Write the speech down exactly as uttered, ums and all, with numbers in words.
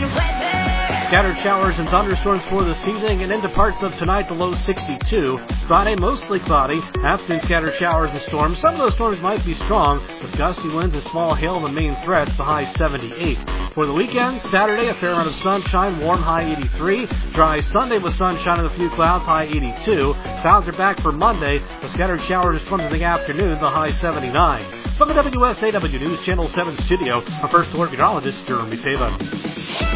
Scattered showers and thunderstorms for this evening and into parts of tonight, the low sixty-two. Friday, mostly cloudy. Afternoon, scattered showers and storms. Some of those storms might be strong, with gusty winds and small hail the main threats, the high seventy-eight. For the weekend, Saturday, a fair amount of sunshine, warm, high eighty-three. Dry Sunday with sunshine and a few clouds, high eighty-two. Clouds are back for Monday. The scattered showers and storms in the afternoon, the high seventy-nine. From the W S A W News Channel seven studio, our first alert meteorologist, Jeremy Tava.